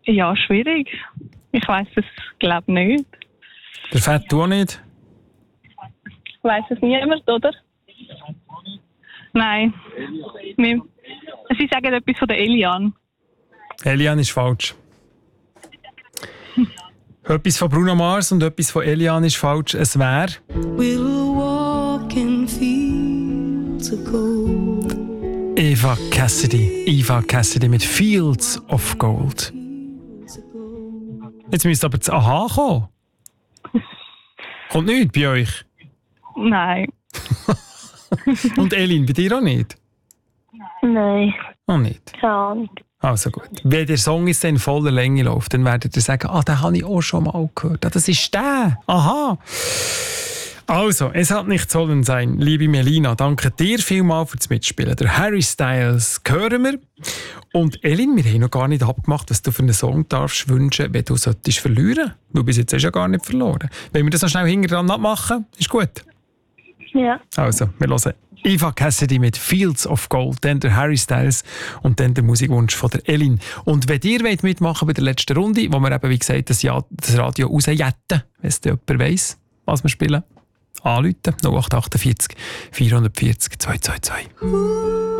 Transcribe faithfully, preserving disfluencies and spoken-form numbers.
Ja, schwierig. Ich weiss es, glaube nicht. Der Fett du auch nicht? Weiss es niemand, oder? Nein. Wir, Sie sagen etwas von der Eliane. Eliane ist falsch. Etwas von Bruno Mars und etwas von Eliane ist falsch. Es wäre... We'll walk in fields of gold. Eva Cassidy. Eva Cassidy mit Fields of Gold. Jetzt müsste aber das Aha kommen. Kommt nicht bei euch? Nein. Und Elin, bei dir auch nicht? Nein, Auch nicht. keine Ahnung. Also gut. Wenn der Song jetzt in voller Länge läuft, dann werdet ihr sagen, ah, den habe ich auch schon mal gehört. Ah, das ist der. Aha. Also, es hat nicht sollen sein, liebe Melina. Danke dir vielmals fürs Mitspielen. Der Harry Styles hören wir. Und Elin, wir haben noch gar nicht abgemacht, was du für einen Song darfst wünschen, wenn du solltest verlieren. Du bist jetzt ja gar nicht verloren. Wenn wir das noch schnell hinten dran abmachen, ist gut. Ja. Also, wir hören Eva Cassidy mit Fields of Gold, dann der Harry Styles und dann der Musikwunsch von der Elin. Und wenn ihr wollt mitmachen bei der letzten Runde, wo wir eben, wie gesagt, das, ja, das Radio rausjetten, wenn es jemand weiss, was wir spielen, anrufen, null acht acht vier vierhundertvierzig zweihundertzweiundzwanzig.